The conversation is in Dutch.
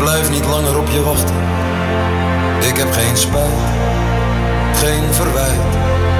blijf niet langer op je wachten. Ik heb geen spijt, geen verwijt.